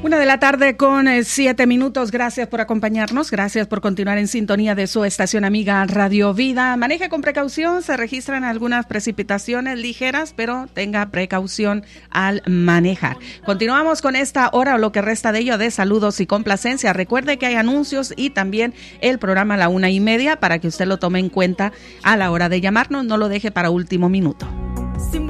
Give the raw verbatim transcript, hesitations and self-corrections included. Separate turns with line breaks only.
Una de la tarde con eh, siete minutos. Gracias por acompañarnos. Gracias por continuar en sintonía de su estación amiga Radio Vida. Maneje con precaución. Se registran algunas precipitaciones ligeras, pero tenga precaución al manejar. Continuamos con esta hora o lo que resta de ello de saludos y complacencia. Recuerde que hay anuncios y también el programa a la una y media para que usted lo tome en cuenta a la hora de llamarnos. No lo deje para último minuto.